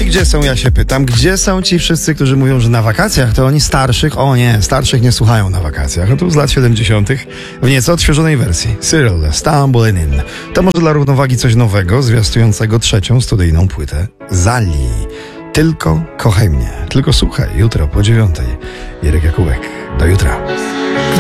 gdzie są, ja się pytam, gdzie są ci wszyscy, którzy mówią, że na wakacjach to oni starszych, o nie, starszych nie słuchają na wakacjach. No tu z lat 70. w nieco odświeżonej wersji. Cyril, Stumbling In. To może dla równowagi coś nowego, zwiastującego trzecią studyjną płytę Zali. Tylko kochaj mnie, tylko słuchaj, jutro po 9:00. Irek Jakubek, do jutra.